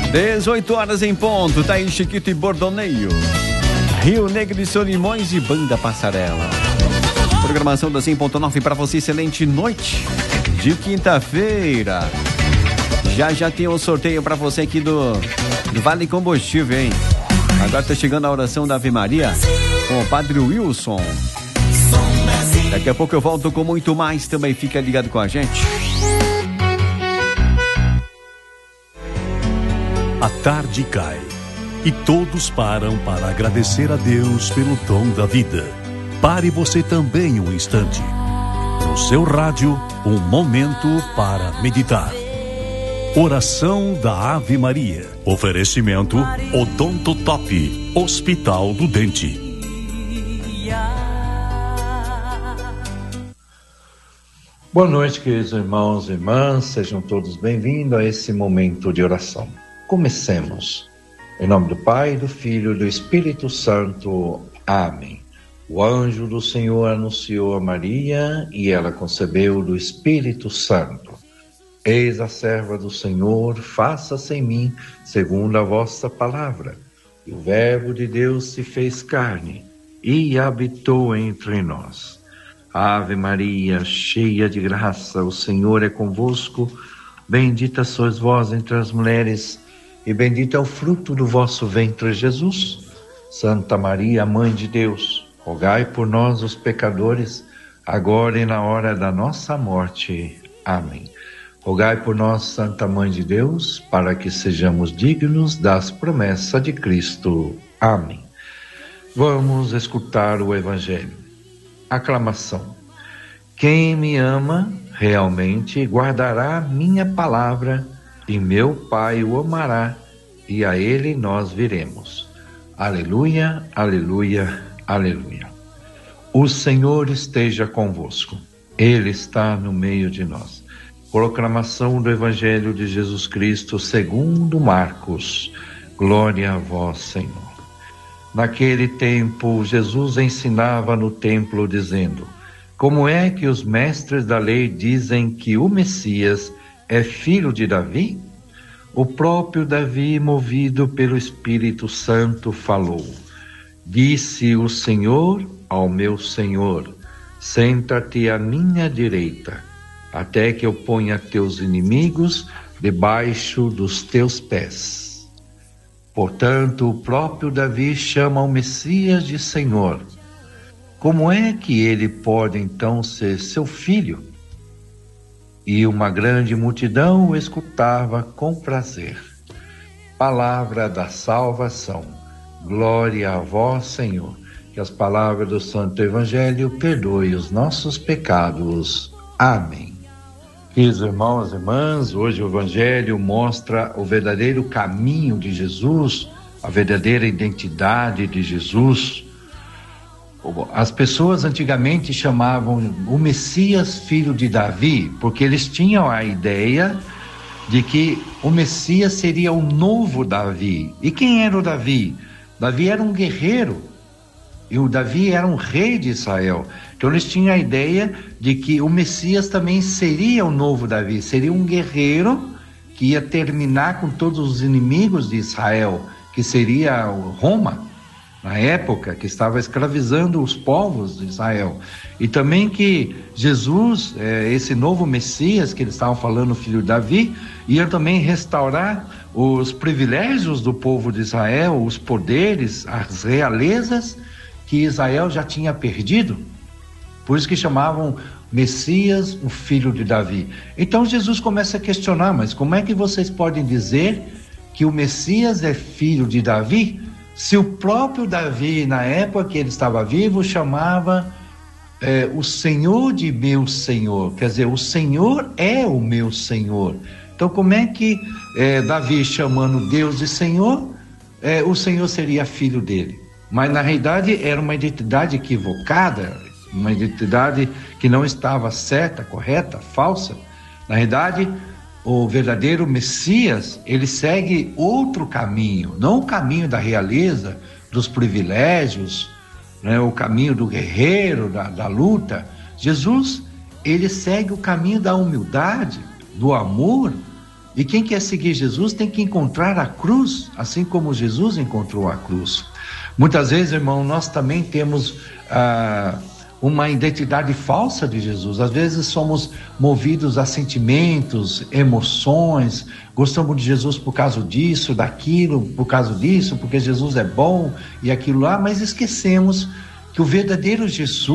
18 horas em ponto, tá aí Chiquito e Bordoneio, Rio Negro e Solimões e Banda Passarela. Programação da 100.9 para você, excelente noite de quinta-feira. Já tem um sorteio para você aqui do Vale Combustível, hein? Agora tá chegando a oração da Ave Maria com o Padre Wilson. Daqui a pouco eu volto com muito mais, também fica ligado com a gente. A tarde cai e todos param para agradecer a Deus pelo dom da vida. Pare você também um instante. No seu rádio, um momento para meditar. Oração da Ave Maria. Oferecimento Odonto Top, Hospital do Dente. Boa noite, queridos irmãos e irmãs. Sejam todos bem-vindos a esse momento de oração. Comecemos. Em nome do Pai, do Filho e do Espírito Santo. Amém. O anjo do Senhor anunciou a Maria e ela concebeu do Espírito Santo. Eis a serva do Senhor, faça-se em mim segundo a vossa palavra. E o Verbo de Deus se fez carne e habitou entre nós. Ave Maria, cheia de graça, o Senhor é convosco. Bendita sois vós entre as mulheres, e bendito é o fruto do vosso ventre, Jesus. Santa Maria, Mãe de Deus, rogai por nós, os pecadores, agora e na hora da nossa morte. Amém. Rogai por nós, Santa Mãe de Deus, para que sejamos dignos das promessas de Cristo. Amém. Vamos escutar o Evangelho. Aclamação. Quem me ama realmente guardará minha palavra, e meu Pai o amará, e a ele nós viremos. Aleluia, aleluia, aleluia. O Senhor esteja convosco. Ele está no meio de nós. Proclamação do Evangelho de Jesus Cristo segundo Marcos. Glória a vós, Senhor. Naquele tempo, Jesus ensinava no templo, dizendo: como é que os mestres da lei dizem que o Messias é filho de Davi? O próprio Davi, movido pelo Espírito Santo, falou: disse o Senhor ao meu Senhor: senta-te à minha direita, até que eu ponha teus inimigos debaixo dos teus pés. Portanto, o próprio Davi chama o Messias de Senhor. Como é que ele pode então ser seu filho? E uma grande multidão o escutava com prazer. Palavra da salvação. Glória a vós, Senhor. Que as palavras do Santo Evangelho perdoem os nossos pecados. Amém. Queridos irmãos e irmãs, hoje o Evangelho mostra o verdadeiro caminho de Jesus, a verdadeira identidade de Jesus. As pessoas antigamente chamavam o Messias filho de Davi, porque eles tinham a ideia de que o Messias seria o novo Davi. E quem era o Davi? Davi era um guerreiro, e o Davi era um rei de Israel. Então eles tinham a ideia de que o Messias também seria o novo Davi, seria um guerreiro que ia terminar com todos os inimigos de Israel, que seria Roma, na época, que estava escravizando os povos de Israel. E também que Jesus, esse novo Messias que eles estavam falando, filho de Davi, ia também restaurar os privilégios do povo de Israel, os poderes, as realezas que Israel já tinha perdido. Por isso que chamavam Messias, o filho de Davi. Então Jesus começa a questionar: mas como é que vocês podem dizer que o Messias é filho de Davi, se o próprio Davi, na época que ele estava vivo, chamava o Senhor de meu Senhor? Quer dizer, o Senhor é o meu Senhor. Então como é que Davi, chamando Deus de Senhor, o Senhor seria filho dele? Mas na realidade era uma identidade equivocada, uma identidade que não estava certa, correta, falsa. Na realidade, o verdadeiro Messias, ele segue outro caminho, não o caminho da realeza, dos privilégios, né, o caminho do guerreiro, da luta. Jesus, ele segue o caminho da humildade, do amor, E quem quer seguir Jesus tem que encontrar a cruz, assim como Jesus encontrou a cruz. Muitas vezes, irmão, nós também temos uma identidade falsa de Jesus. Às vezes somos movidos a sentimentos, emoções, gostamos de Jesus por causa disso, daquilo, por causa disso, porque Jesus é bom e aquilo lá, mas esquecemos que o verdadeiro Jesus